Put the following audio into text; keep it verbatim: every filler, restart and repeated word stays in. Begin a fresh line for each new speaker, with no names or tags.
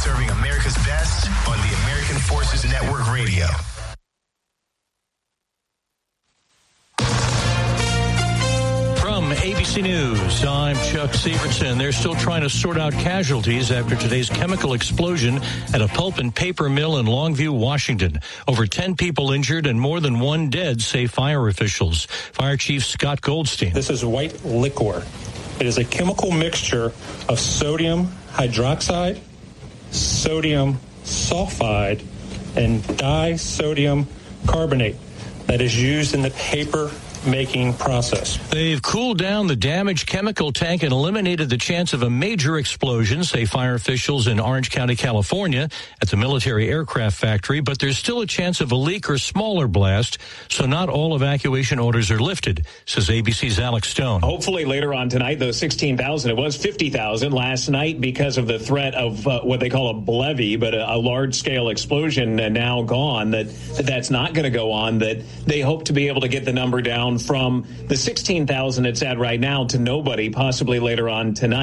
serving America's best on the American Forces Network Radio.
From A B C News, I'm Chuck Severson. They're still trying to sort out casualties after today's chemical explosion at a pulp and paper mill in Longview, Washington. Over ten people injured and more than one dead, say fire officials. Fire Chief Scott Goldstein.
This is white liquor. It is a chemical mixture of sodium hydroxide, sodium sulfide, and disodium carbonate that is used in the paper making process.
They've cooled down the damaged chemical tank and eliminated the chance of a major explosion, say fire officials in Orange County, California, at the military aircraft factory, but there's still a chance of a leak or smaller blast, so not all evacuation orders are lifted, says A B C's Alex Stone.
Hopefully later on tonight, those sixteen thousand, it was fifty thousand last night because of the threat of uh, what they call a BLEVE, but a, a large-scale explosion uh, now gone, that, that that's not going to go on, that they hope to be able to get the number down from the sixteen thousand it's at right now to nobody, possibly later on tonight.